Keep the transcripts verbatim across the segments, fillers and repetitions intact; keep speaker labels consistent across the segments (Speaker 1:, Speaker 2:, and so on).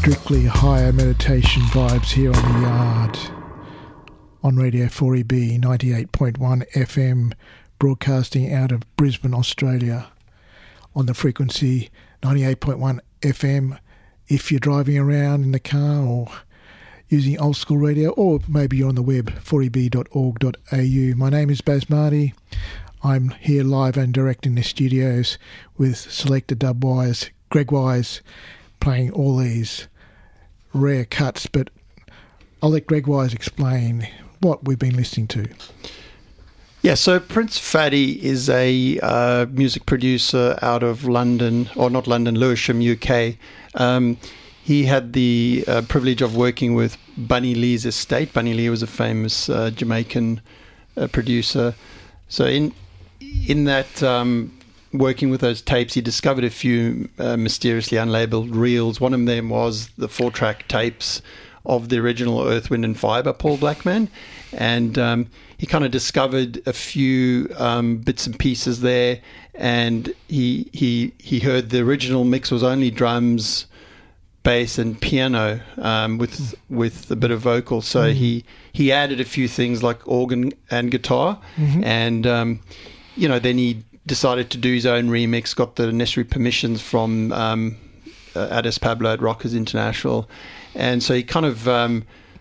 Speaker 1: strictly higher meditation vibes here on the Yard on Radio four E B ninety-eight point one F M, broadcasting out of Brisbane, Australia on the frequency ninety-eight point one F M if you're driving around in the car or using old school radio, or maybe you're on the web, four e b dot org dot a u. My name is Baz Marty. I'm here live and direct in the studios with selector Dub Wise, Greg Wise, playing all these rare cuts, but I'll let Greg Wise explain what we've been listening to.
Speaker 2: Yeah, so Prince Fatty is a uh, music producer out of London, or not London, Lewisham, U K. Um, he had the uh, privilege of working with Bunny Lee's estate. Bunny Lee was a famous uh, Jamaican uh, producer. So in in that um, working with those tapes, he discovered a few uh, mysteriously unlabeled reels. One of them was the four-track tapes of the original Earth, Wind and Fire by Paul Blackman. And um, he kind of discovered a few um, bits and pieces there. And he, he, he heard the original mix was only drums, bass and piano um, with with a bit of vocal. So mm-hmm. he, he added a few things like organ and guitar. Mm-hmm. And, um, you know, then he decided to do his own remix, got the necessary permissions from um, uh, Addis Pablo at Rockers International. And so he kind of um,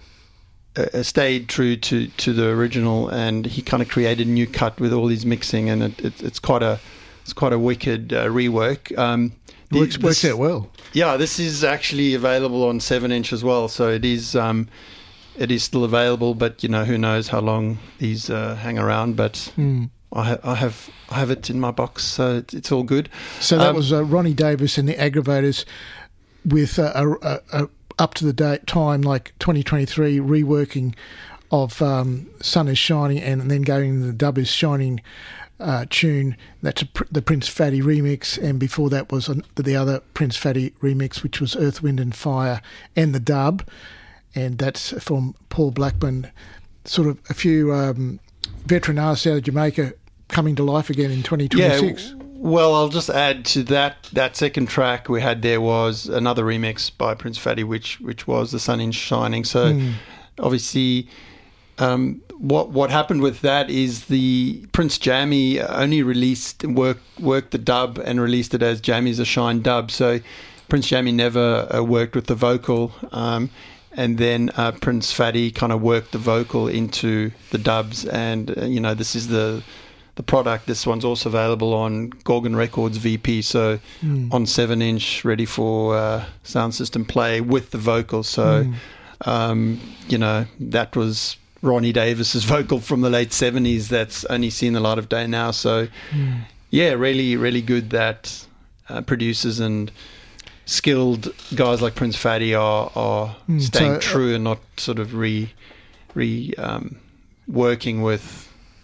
Speaker 2: uh, stayed true to, to the original, and he kind of created a new cut with all his mixing, and it, it, it's quite a it's quite a wicked uh, rework. Um,
Speaker 1: the, works, works out well.
Speaker 2: Yeah, this is actually available on seven inch as well, so it is um, it is still available. But you know, who knows how long these uh, hang around? But mm. I, ha- I have I have it in my box, so it's, it's all good.
Speaker 1: So that
Speaker 2: um,
Speaker 1: was uh, Ronnie Davis and the Aggravators with uh, a. a, a up to the date time, like twenty twenty-three reworking of um, Sun is Shining, and then going into the Dub is Shining uh, tune. That's a, the Prince Fatty remix, and before that was the other Prince Fatty remix, which was Earth, Wind and Fire and the Dub, and that's from Paul Blackman. Sort of a few um, veteran artists out of Jamaica coming to life again in twenty twenty-six.
Speaker 2: Yeah. Well, I'll just add to that, that second track we had there was another remix by Prince Fatty, which which was The Sun is Shining. So mm. obviously um, what what happened with that is the Prince Jammy only released, worked, worked the dub and released it as Jammy's a Shine dub. So Prince Jammy never uh, worked with the vocal. Um, and then uh, Prince Fatty kind of worked the vocal into the dubs. And, uh, you know, this is the... the product. This one's also available on Gorgon Records V P, so mm. on seven inch, ready for uh, sound system play with the vocal. So, mm. um, you know, that was Ronnie Davis's vocal from the late seventies that's only seen the light of day now. So, mm. yeah, really, really good that uh, producers and skilled guys like Prince Fatty are, are mm. staying so, true and not sort of re, re um, working with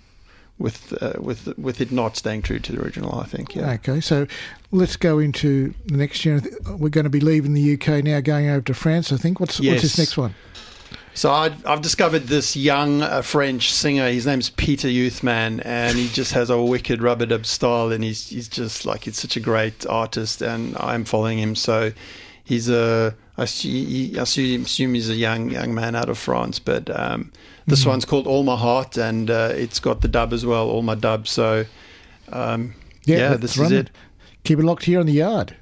Speaker 2: with uh, with with it not staying true to the original, I think. Yeah.
Speaker 1: Okay, so let's go into the next year. We're going to be leaving the U K now, going over to France, I think. What's
Speaker 2: yes.
Speaker 1: what's this next one?
Speaker 2: So I, I've discovered this young uh, French singer. His name's Peter Youthman, and he just has a wicked rub-a-dub style, and he's he's just like, he's such a great artist, and I'm following him. So he's a, I assume, I assume he's a young young man out of France, but um, this mm. one's called All My Heart, and uh, it's got the dub as well, All My Dub. So um, yeah, yeah this is it.
Speaker 1: Keep it locked here on the Yard.